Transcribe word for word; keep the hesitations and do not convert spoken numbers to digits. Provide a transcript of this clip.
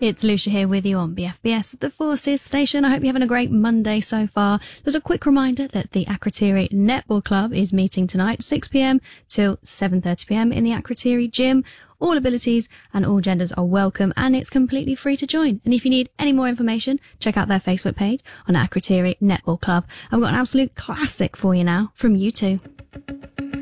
It's Lucia here with you on B F B S, the Forces Station. I hope you're having a great Monday so far. Just a quick reminder that the Akrotiri Netball Club is meeting tonight, six p m till seven thirty p m in the Akrotiri gym. All abilities and all genders are welcome, and it's completely free to join. And if you need any more information, check out their Facebook page on Akrotiri Netball Club. I've got an absolute classic for you now from U two.